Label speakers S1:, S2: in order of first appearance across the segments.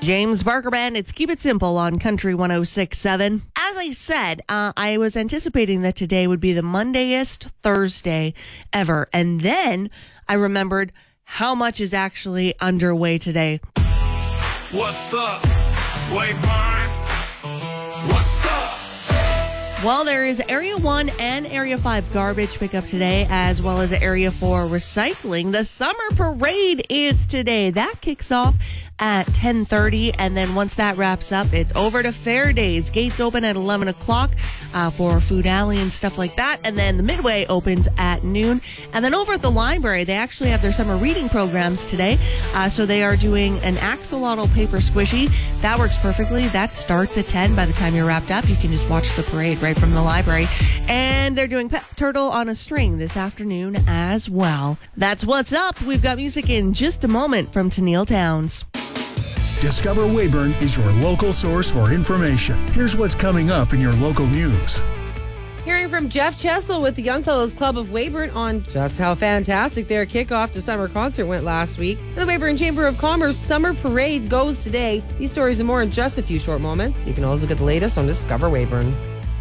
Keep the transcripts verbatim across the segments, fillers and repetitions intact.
S1: James Barker Band, it's Keep It Simple on Country one oh six point seven. As I said, uh, I was anticipating that today would be the Mondayest Thursday ever. And then I remembered how much is actually underway today.
S2: What's up? Wayburn. What's up?
S1: Well, there is Area one and Area five garbage pickup today, as well as Area four recycling. The summer parade is today. That kicks off at ten thirty, and then once that wraps up, it's over to Fair Days. Gates open at eleven o'clock uh, for Food Alley and stuff like that, and then the Midway opens at noon. And then over at the library, they actually have their summer reading programs today, uh, so they are doing an axolotl paper squishy. That works perfectly. That starts at ten. By the time you're wrapped up, you can just watch the parade right from the library. And they're doing Pet Turtle on a String this afternoon as well. That's what's up. We've got music in just a moment from Tennille Towns.
S3: Discover Weyburn is your local source for information. Here's what's coming up in your local news.
S4: Hearing from Jeff Chesel with the Young Fellows Club of Weyburn on just how fantastic their kickoff to summer concert went last week. And the Weyburn Chamber of Commerce Summer Parade goes today. These stories and more in just a few short moments. You can also get the latest on Discover Weyburn.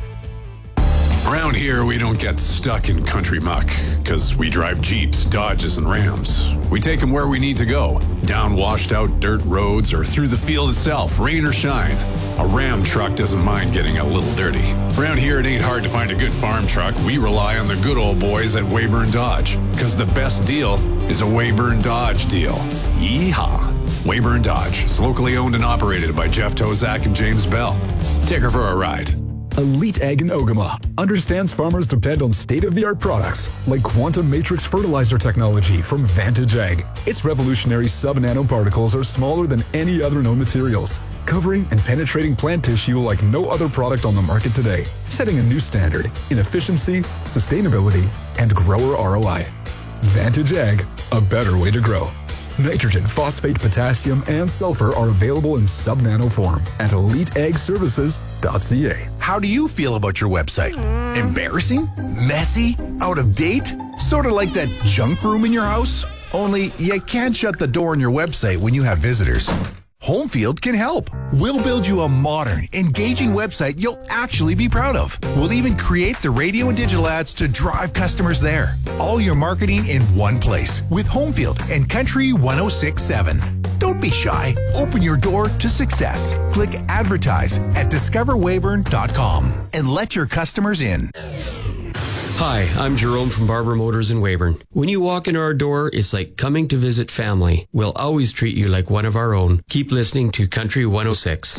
S5: Around here, we don't get stuck in country muck because we drive Jeeps, Dodges, and Rams. We take them where we need to go, down washed out dirt roads or through the field itself, rain or shine. A Ram truck doesn't mind getting a little dirty. Around here, it ain't hard to find a good farm truck. We rely on the good old boys at Weyburn Dodge because the best deal is a Weyburn Dodge deal. Yeehaw! Weyburn Dodge is locally owned and operated by Jeff Tozak and James Bell. Take her for a ride.
S3: Elite Ag in Ogama understands farmers depend on state-of-the-art products like quantum matrix fertilizer technology from Vantage Ag. Its revolutionary sub-nanoparticles are smaller than any other known materials, covering and penetrating plant tissue like no other product on the market today, setting a new standard in efficiency, sustainability, and grower R O I. Vantage Ag, a better way to grow. Nitrogen, phosphate, potassium, and sulfur are available in sub-nano form at elite ag services dot c a.
S6: How do you feel about your website? Embarrassing? Messy? Out of date? Sort of like that junk room in your house? Only you can't shut the door on your website when you have visitors. Homefield can help. We'll build you a modern, engaging website you'll actually be proud of. We'll even create the radio and digital ads to drive customers there. All your marketing in one place with Homefield and Country one oh six point seven. Don't be shy. Open your door to success. Click advertise at discover weyburn dot com and let your customers in.
S7: Hi, I'm Jerome from Barber Motors in Weyburn. When you walk in our door, it's like coming to visit family. We'll always treat you like one of our own. Keep listening to Country one oh six.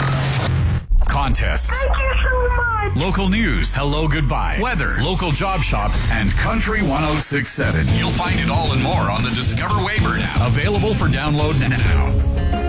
S2: Contests.
S8: Thank you so much.
S2: Local news. Hello, goodbye. Weather. Local job shop. And Country one oh six point seven. You'll find it all and more on the Discover Weyburn app. Available for download now.